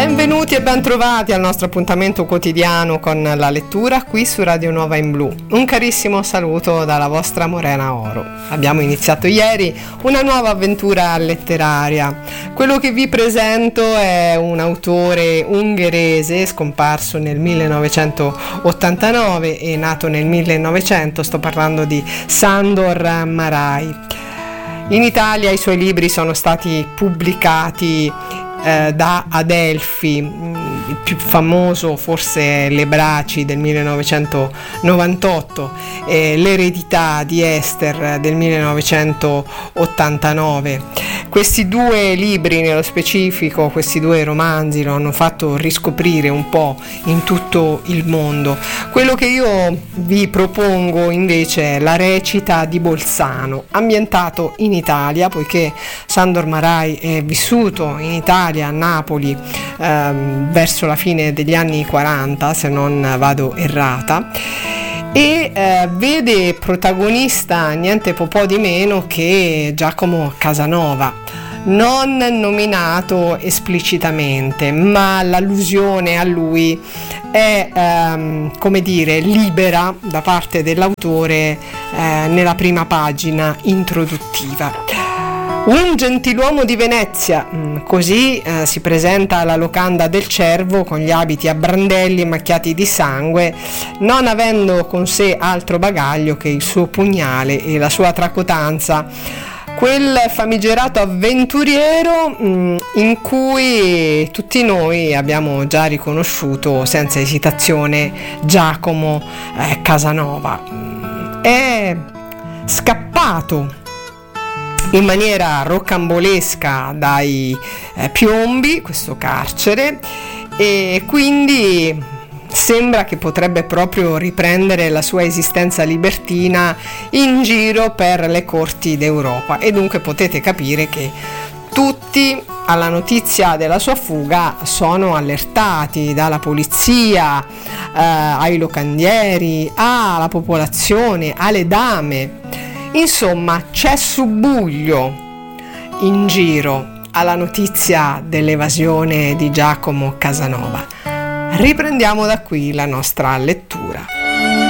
Benvenuti e bentrovati al nostro appuntamento quotidiano con la lettura qui su Radio Nuova in Blu. Un carissimo saluto dalla vostra Morena Oro. Abbiamo iniziato ieri una nuova avventura letteraria. Quello che vi presento è un autore ungherese scomparso nel 1989 e nato nel 1900, sto parlando di Sándor Márai. In Italia i suoi libri sono stati pubblicati da Adelphi, il più famoso forse Le Braci del 1998, L'eredità di Esther del 1989. Questi due libri nello specifico, questi due romanzi lo hanno fatto riscoprire un po' in tutto il mondo. Quello che io vi propongo invece è La recita di Bolzano, ambientato in Italia, poiché Sándor Márai è vissuto in Italia, a Napoli, verso la fine degli anni 40, se non vado errata, e vede protagonista niente po' di meno che Giacomo Casanova, non nominato esplicitamente, ma l'allusione a lui è come dire libera da parte dell'autore nella prima pagina introduttiva. Un gentiluomo di Venezia, così si presenta alla locanda del Cervo con gli abiti a brandelli macchiati di sangue, non avendo con sé altro bagaglio che il suo pugnale e la sua tracotanza, quel famigerato avventuriero in cui tutti noi abbiamo già riconosciuto senza esitazione Giacomo Casanova. È scappato in maniera rocambolesca dai piombi, questo carcere, e quindi sembra che potrebbe proprio riprendere la sua esistenza libertina in giro per le corti d'Europa, e dunque potete capire che tutti alla notizia della sua fuga sono allertati, dalla polizia ai locandieri, alla popolazione, alle dame. Insomma, c'è subbuglio in giro alla notizia dell'evasione di Giacomo Casanova. Riprendiamo da qui la nostra lettura.